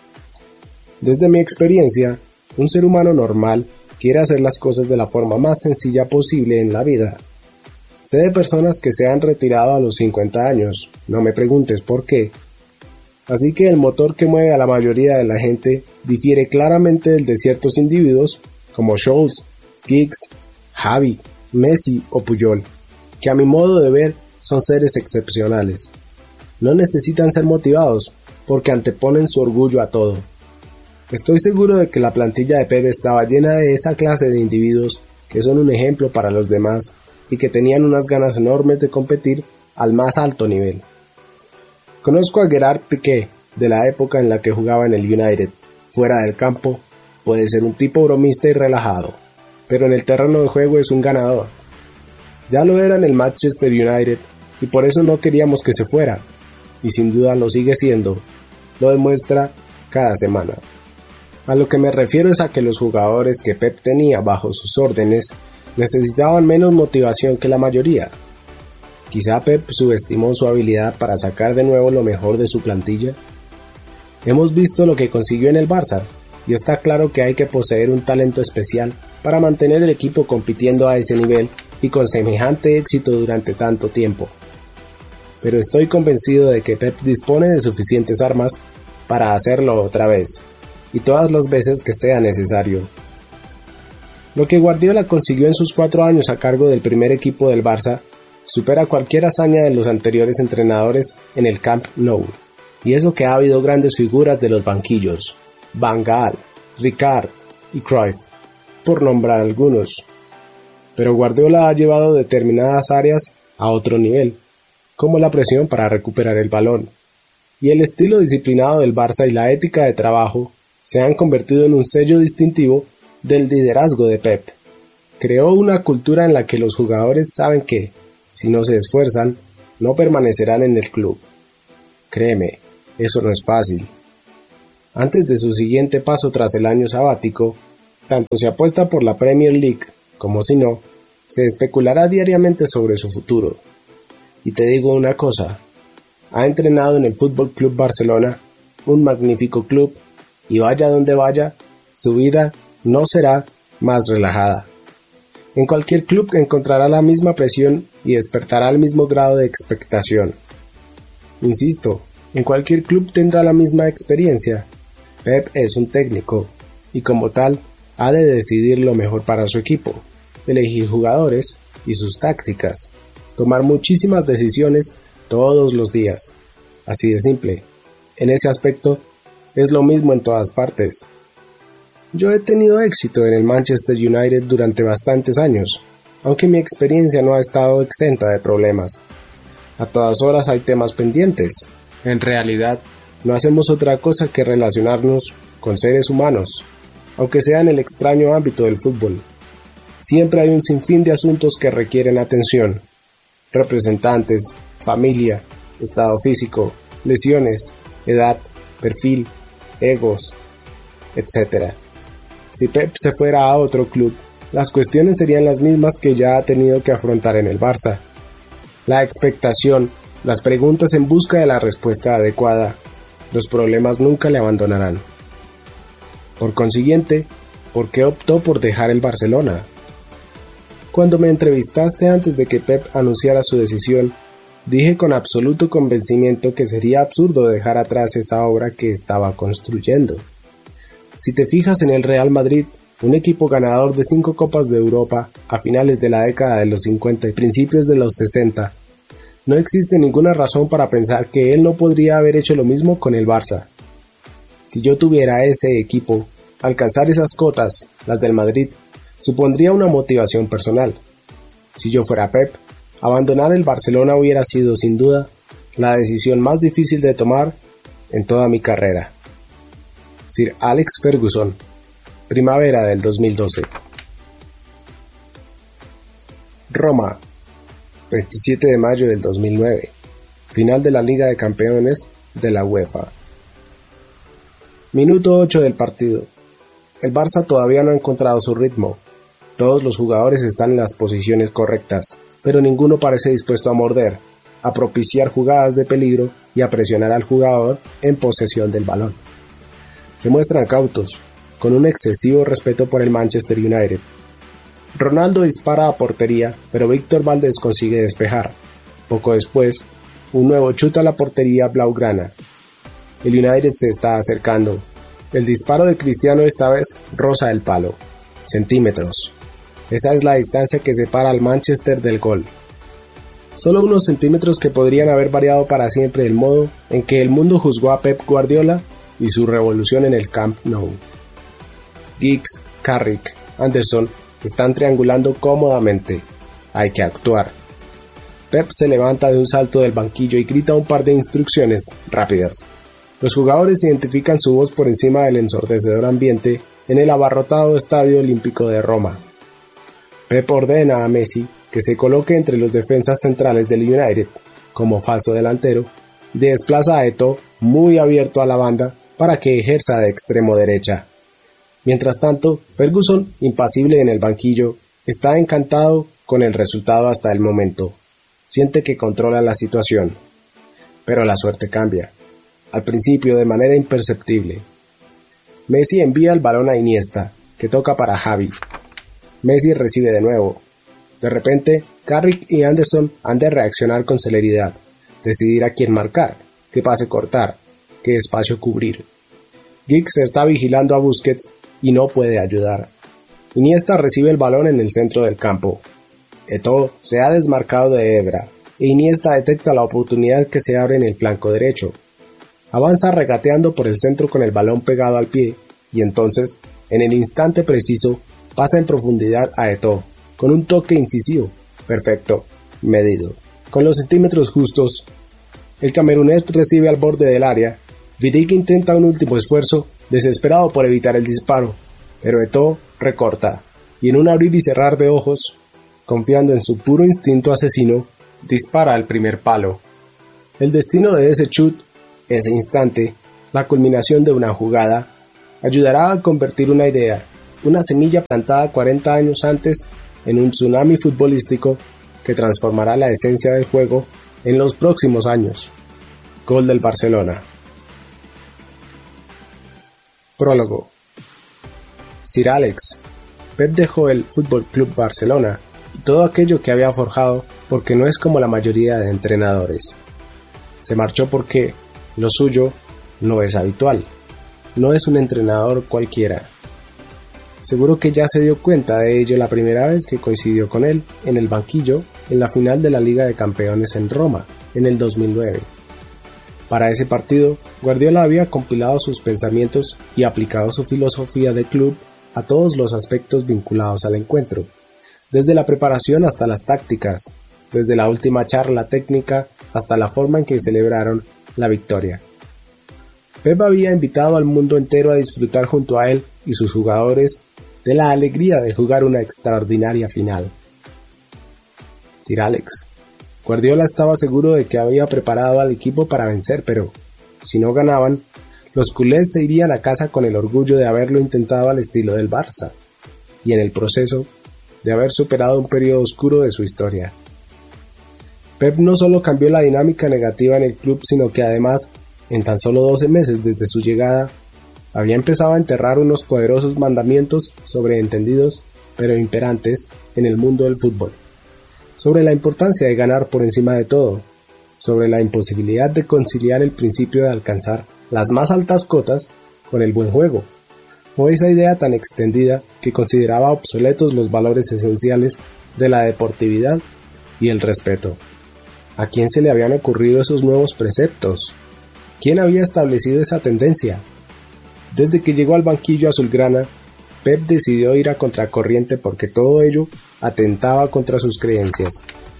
Desde mi experiencia, un ser humano normal quiere hacer las cosas de la forma más sencilla posible en la vida. Sé de personas que se han retirado a los 50 años, no me preguntes por qué. Así que el motor que mueve a la mayoría de la gente difiere claramente del de ciertos individuos como Scholes, Giggs, Xavi, Messi o Puyol, que a mi modo de ver son seres excepcionales. No necesitan ser motivados porque anteponen su orgullo a todo. Estoy seguro de que la plantilla de Pep estaba llena de esa clase de individuos que son un ejemplo para los demás y que tenían unas ganas enormes de competir al más alto nivel. Conozco a Gerard Piqué, de la época en la que jugaba en el United. Fuera del campo, puede ser un tipo bromista y relajado, pero en el terreno de juego es un ganador. Ya lo era en el Manchester United y por eso no queríamos que se fuera, y sin duda lo sigue siendo, lo demuestra cada semana. A lo que me refiero es a que los jugadores que Pep tenía bajo sus órdenes necesitaban menos motivación que la mayoría. Quizá Pep subestimó su habilidad para sacar de nuevo lo mejor de su plantilla. Hemos visto lo que consiguió en el Barça, y está claro que hay que poseer un talento especial para mantener el equipo compitiendo a ese nivel y con semejante éxito durante tanto tiempo. Pero estoy convencido de que Pep dispone de suficientes armas para hacerlo otra vez, y todas las veces que sea necesario. Lo que Guardiola consiguió en sus 4 años a cargo del primer equipo del Barça supera cualquier hazaña de los anteriores entrenadores en el Camp Nou, y eso que ha habido grandes figuras de los banquillos, Van Gaal, Rijkaard y Cruyff, por nombrar algunos. Pero Guardiola ha llevado determinadas áreas a otro nivel, como la presión para recuperar el balón. y el estilo disciplinado del Barça y la ética de trabajo se han convertido en un sello distintivo del liderazgo de Pep. Creó una cultura en la que los jugadores saben que, si no se esfuerzan, no permanecerán en el club. Créeme, eso no es fácil. Antes de su siguiente paso tras el año sabático, tanto se apuesta por la Premier League como si no, se especulará diariamente sobre su futuro. Y te digo una cosa, ha entrenado en el Fútbol Club Barcelona, un magnífico club, y vaya donde vaya, su vida no será más relajada. En cualquier club encontrará la misma presión y despertará el mismo grado de expectación. Insisto, en cualquier club tendrá la misma experiencia. Pep es un técnico, y como tal, ha de decidir lo mejor para su equipo, elegir jugadores y sus tácticas, tomar muchísimas decisiones todos los días. Así de simple. En ese aspecto, es lo mismo en todas partes. Yo he tenido éxito en el Manchester United durante bastantes años, aunque mi experiencia no ha estado exenta de problemas. A todas horas hay temas pendientes. En realidad, no hacemos otra cosa que relacionarnos con seres humanos, aunque sea en el extraño ámbito del fútbol. Siempre hay un sinfín de asuntos que requieren atención. Representantes, familia, estado físico, lesiones, edad, perfil, egos, etc. Si Pep se fuera a otro club, las cuestiones serían las mismas que ya ha tenido que afrontar en el Barça. La expectación, las preguntas en busca de la respuesta adecuada, los problemas nunca le abandonarán. Por consiguiente, ¿por qué optó por dejar el Barcelona? Cuando me entrevistaste antes de que Pep anunciara su decisión, dije con absoluto convencimiento que sería absurdo dejar atrás esa obra que estaba construyendo. Si te fijas en el Real Madrid, un equipo ganador de 5 Copas de Europa a finales de la década de los 50 y principios de los 60, no existe ninguna razón para pensar que él no podría haber hecho lo mismo con el Barça. Si yo tuviera ese equipo, alcanzar esas cotas, las del Madrid, supondría una motivación personal. Si yo fuera Pep, abandonar el Barcelona hubiera sido, sin duda, la decisión más difícil de tomar en toda mi carrera. Sir Alex Ferguson, primavera del 2012. Roma, 27 de mayo del 2009. Final de la Liga de Campeones de la UEFA. Minuto 8 del partido. El Barça todavía no ha encontrado su ritmo. Todos los jugadores están en las posiciones correctas, pero ninguno parece dispuesto a morder, a propiciar jugadas de peligro y a presionar al jugador en posesión del balón. Se muestran cautos, con un excesivo respeto por el Manchester United. Ronaldo dispara a portería, pero Víctor Valdés consigue despejar. Poco después, un nuevo chute a la portería blaugrana. El United se está acercando. El disparo de Cristiano esta vez roza el palo. Centímetros. Esa es la distancia que separa al Manchester del gol. Solo unos centímetros que podrían haber variado para siempre el modo en que el mundo juzgó a Pep Guardiola y su revolución en el Camp Nou. Giggs, Carrick, Anderson están triangulando cómodamente. Hay que actuar. Pep se levanta de un salto del banquillo y grita un par de instrucciones rápidas. Los jugadores identifican su voz por encima del ensordecedor ambiente en el abarrotado Estadio Olímpico de Roma. Pep ordena a Messi que se coloque entre los defensas centrales del United como falso delantero y desplaza a Eto'o muy abierto a la banda para que ejerza de extremo derecha. Mientras tanto, Ferguson, impasible en el banquillo, está encantado con el resultado hasta el momento. Siente que controla la situación. Pero la suerte cambia. Al principio de manera imperceptible. Messi envía el balón a Iniesta, que toca para Xavi. Messi recibe de nuevo. De repente, Carrick y Anderson han de reaccionar con celeridad, decidir a quién marcar, qué pase cortar, qué espacio cubrir. Giggs está vigilando a Busquets y no puede ayudar. Iniesta recibe el balón en el centro del campo. Eto'o se ha desmarcado de Evra e Iniesta detecta la oportunidad que se abre en el flanco derecho. Avanza regateando por el centro con el balón pegado al pie y entonces, en el instante preciso, pasa en profundidad a Eto'o, con un toque incisivo, perfecto, medido, con los centímetros justos. El camerunés recibe al borde del área. Vidic intenta un último esfuerzo, desesperado por evitar el disparo, pero Eto'o recorta, y en un abrir y cerrar de ojos, confiando en su puro instinto asesino, dispara al primer palo. El destino de ese chut, ese instante, la culminación de una jugada, ayudará a convertir una idea, una semilla plantada 40 años antes, en un tsunami futbolístico que transformará la esencia del juego en los próximos años. Gol del Barcelona. Prólogo. Sir Alex. Pep dejó el Fútbol Club Barcelona y todo aquello que había forjado porque no es como la mayoría de entrenadores. Se marchó porque lo suyo no es habitual. No es un entrenador cualquiera. Seguro que ya se dio cuenta de ello la primera vez que coincidió con él en el banquillo en la final de la Liga de Campeones en Roma, en el 2009. Para ese partido, Guardiola había compilado sus pensamientos y aplicado su filosofía de club a todos los aspectos vinculados al encuentro, desde la preparación hasta las tácticas, desde la última charla técnica hasta la forma en que celebraron la victoria. Pep había invitado al mundo entero a disfrutar junto a él y sus jugadores de la alegría de jugar una extraordinaria final. Sir Alex. Guardiola estaba seguro de que había preparado al equipo para vencer, pero si no ganaban, los culés se irían a casa con el orgullo de haberlo intentado al estilo del Barça, y en el proceso de haber superado un periodo oscuro de su historia. Pep no solo cambió la dinámica negativa en el club, sino que además, en tan solo 12 meses desde su llegada, había empezado a enterrar unos poderosos mandamientos sobreentendidos, pero imperantes, en el mundo del fútbol. Sobre la importancia de ganar por encima de todo, sobre la imposibilidad de conciliar el principio de alcanzar las más altas cotas con el buen juego, o esa idea tan extendida que consideraba obsoletos los valores esenciales de la deportividad y el respeto. ¿A quién se le habían ocurrido esos nuevos preceptos? ¿Quién había establecido esa tendencia? Desde que llegó al banquillo azulgrana, Pep decidió ir a contracorriente porque todo ello atentaba contra sus creencias.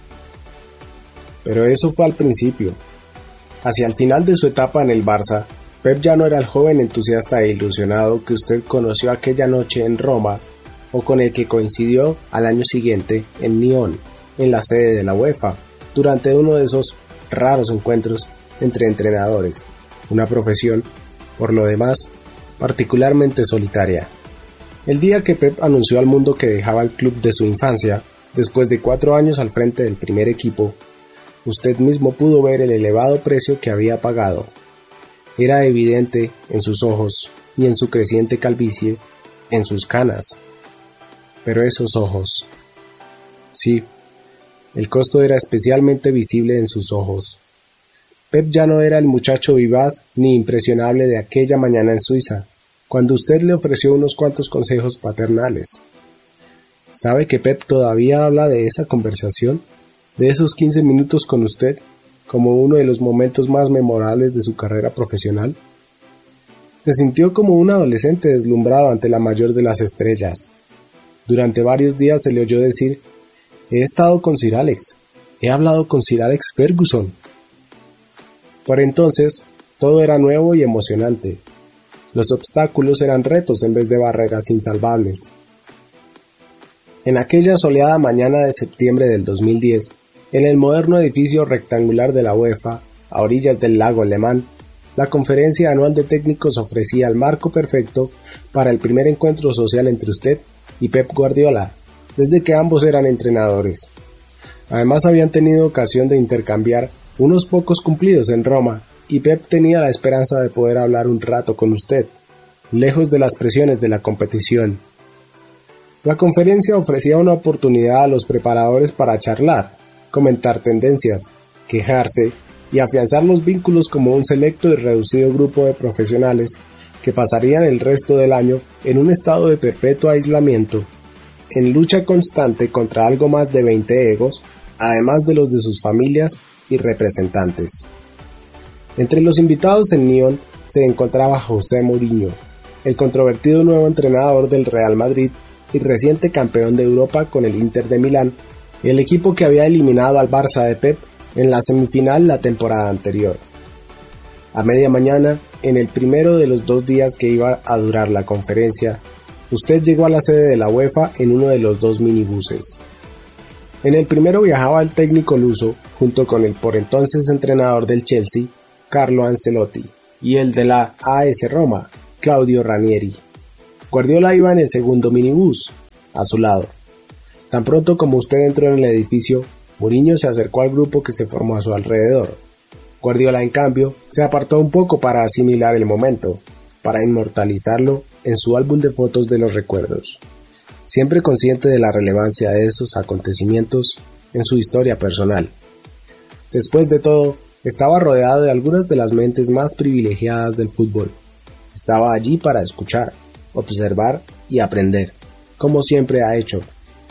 Pero eso fue al principio. Hacia el final de su etapa en el Barça, Pep ya no era el joven entusiasta e ilusionado que usted conoció aquella noche en Roma o con el que coincidió al año siguiente en Nyon, en la sede de la UEFA, durante uno de esos raros encuentros entre entrenadores, una profesión, por lo demás, particularmente solitaria. El día que Pep anunció al mundo que dejaba el club de su infancia, después de 4 años al frente del primer equipo, usted mismo pudo ver el elevado precio que había pagado. Era evidente en sus ojos y en su creciente calvicie, en sus canas. Pero esos ojos... Sí, el costo era especialmente visible en sus ojos. Pep ya no era el muchacho vivaz ni impresionable de aquella mañana en Suiza, cuando usted le ofreció unos cuantos consejos paternales. ¿Sabe que Pep todavía habla de esa conversación, de esos 15 minutos con usted, como uno de los momentos más memorables de su carrera profesional? Se sintió como un adolescente deslumbrado ante la mayor de las estrellas. Durante varios días se le oyó decir: «He estado con Sir Alex, he hablado con Sir Alex Ferguson». Por entonces, todo era nuevo y emocionante. Los obstáculos eran retos en vez de barreras insalvables. En aquella soleada mañana de septiembre del 2010, en el moderno edificio rectangular de la UEFA, a orillas del lago Alemán, la conferencia anual de técnicos ofrecía el marco perfecto para el primer encuentro social entre usted y Pep Guardiola, desde que ambos eran entrenadores. Además habían tenido ocasión de intercambiar unos pocos cumplidos en Roma, y Pep tenía la esperanza de poder hablar un rato con usted, lejos de las presiones de la competición. La conferencia ofrecía una oportunidad a los preparadores para charlar, comentar tendencias, quejarse y afianzar los vínculos como un selecto y reducido grupo de profesionales que pasarían el resto del año en un estado de perpetuo aislamiento, en lucha constante contra algo más de 20 egos, además de los de sus familias y representantes. Entre los invitados en Nyon se encontraba José Mourinho, el controvertido nuevo entrenador del Real Madrid y reciente campeón de Europa con el Inter de Milán, el equipo que había eliminado al Barça de Pep en la semifinal la temporada anterior. A media mañana, en el primero de los 2 días que iba a durar la conferencia, usted llegó a la sede de la UEFA en uno de los 2 minibuses. En el primero viajaba el técnico luso junto con el por entonces entrenador del Chelsea, Carlo Ancelotti, y el de la AS Roma, Claudio Ranieri. Guardiola iba en el segundo minibús, a su lado. Tan pronto como usted entró en el edificio, Mourinho se acercó al grupo que se formó a su alrededor. Guardiola, en cambio, se apartó un poco para asimilar el momento, para inmortalizarlo en su álbum de fotos de los recuerdos, siempre consciente de la relevancia de esos acontecimientos en su historia personal. Después de todo, estaba rodeado de algunas de las mentes más privilegiadas del fútbol. Estaba allí para escuchar, observar y aprender, como siempre ha hecho.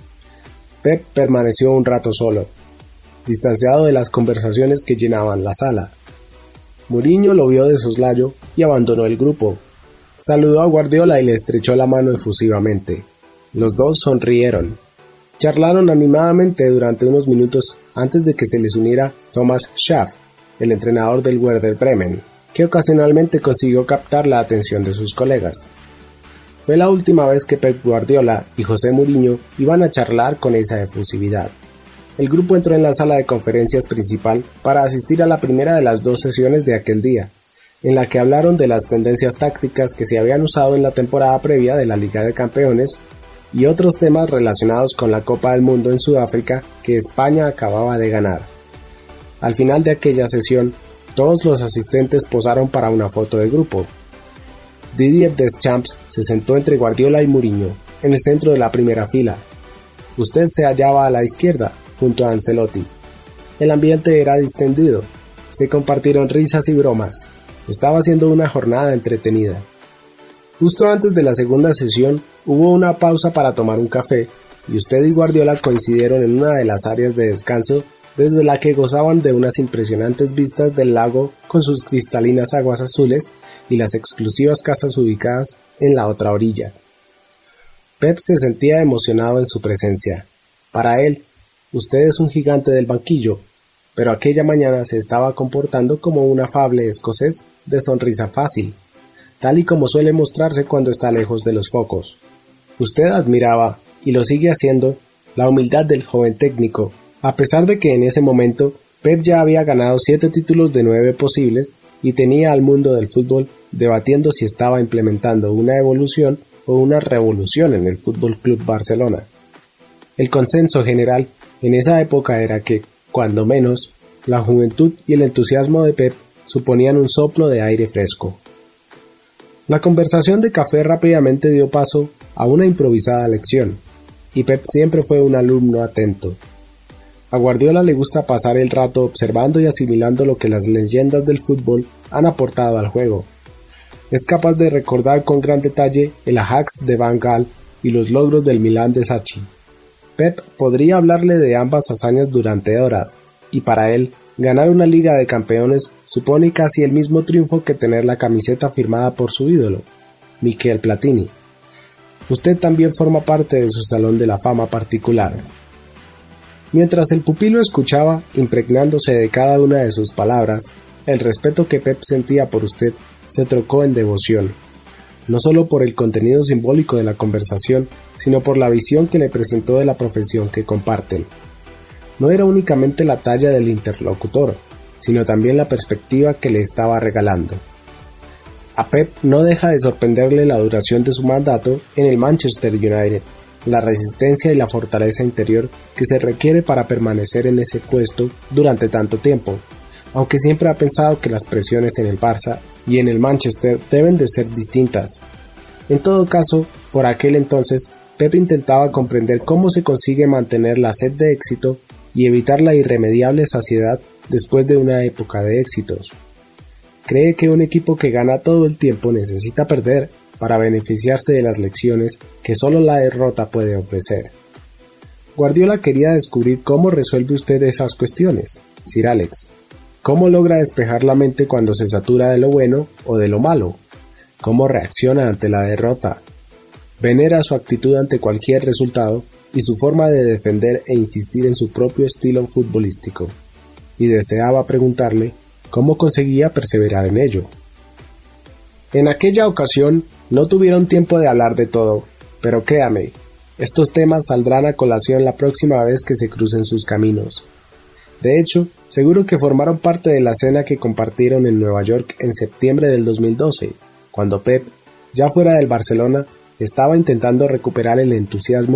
Pep permaneció un rato solo, distanciado de las conversaciones que llenaban la sala. Mourinho lo vio de soslayo y abandonó el grupo. Saludó a Guardiola y le estrechó la mano efusivamente. Los dos sonrieron. Charlaron animadamente durante unos minutos antes de que se les uniera Thomas Schaaf, el entrenador del Werder Bremen, que ocasionalmente consiguió captar la atención de sus colegas. Fue la última vez que Pep Guardiola y José Mourinho iban a charlar con esa efusividad. El grupo entró en la sala de conferencias principal para asistir a la primera de las 2 sesiones de aquel día, en la que hablaron de las tendencias tácticas que se habían usado en la temporada previa de la Liga de Campeones y otros temas relacionados con la Copa del Mundo en Sudáfrica que España acababa de ganar. Al final de aquella sesión, todos los asistentes posaron para una foto de grupo. Didier Deschamps se sentó entre Guardiola y Mourinho, en el centro de la primera fila. Usted se hallaba a la izquierda, junto a Ancelotti. El ambiente era distendido. Se compartieron risas y bromas. Estaba siendo una jornada entretenida. Justo antes de la segunda sesión, hubo una pausa para tomar un café, y usted y Guardiola coincidieron en una de las áreas de descanso desde la que gozaban de unas impresionantes vistas del lago con sus cristalinas aguas azules y las exclusivas casas ubicadas en la otra orilla. Pep se sentía emocionado en su presencia. Para él, usted es un gigante del banquillo, pero aquella mañana se estaba comportando como un afable escocés de sonrisa fácil, tal y como suele mostrarse cuando está lejos de los focos. Usted admiraba, y lo sigue haciendo, la humildad del joven técnico, a pesar de que en ese momento Pep ya había ganado 7 títulos de 9 posibles y tenía al mundo del fútbol debatiendo si estaba implementando una evolución o una revolución en el Fútbol Club Barcelona. El consenso general en esa época era que, cuando menos, la juventud y el entusiasmo de Pep suponían un soplo de aire fresco. La conversación de café rápidamente dio paso a una improvisada lección, y Pep siempre fue un alumno atento. A Guardiola le gusta pasar el rato observando y asimilando lo que las leyendas del fútbol han aportado al juego. Es capaz de recordar con gran detalle el Ajax de Van Gaal y los logros del Milan de Sacchi. Pep podría hablarle de ambas hazañas durante horas, y para él, ganar una Liga de Campeones supone casi el mismo triunfo que tener la camiseta firmada por su ídolo, Michel Platini. Usted también forma parte de su salón de la fama particular. Mientras el pupilo escuchaba, impregnándose de cada una de sus palabras, el respeto que Pep sentía por usted se trocó en devoción, no solo por el contenido simbólico de la conversación, sino por la visión que le presentó de la profesión que comparten. No era únicamente la talla del interlocutor, sino también la perspectiva que le estaba regalando. A Pep no deja de sorprenderle la duración de su mandato en el Manchester United, la resistencia y la fortaleza interior que se requiere para permanecer en ese puesto durante tanto tiempo, aunque siempre ha pensado que las presiones en el Barça y en el Manchester deben de ser distintas. En todo caso, por aquel entonces, Pep intentaba comprender cómo se consigue mantener la sed de éxito y evitar la irremediable saciedad después de una época de éxitos. Cree que un equipo que gana todo el tiempo necesita perder para beneficiarse de las lecciones que solo la derrota puede ofrecer. Guardiola quería descubrir cómo resuelve usted esas cuestiones, Sir Alex. ¿Cómo logra despejar la mente cuando se satura de lo bueno o de lo malo? ¿Cómo reacciona ante la derrota? Venera su actitud ante cualquier resultado y su forma de defender e insistir en su propio estilo futbolístico. y deseaba preguntarle cómo conseguía perseverar en ello. En aquella ocasión no tuvieron tiempo de hablar de todo, pero créame, estos temas saldrán a colación la próxima vez que se crucen sus caminos. De hecho, seguro que formaron parte de la cena que compartieron en Nueva York en septiembre del 2012, cuando Pep, ya fuera del Barcelona, estaba intentando recuperar el entusiasmo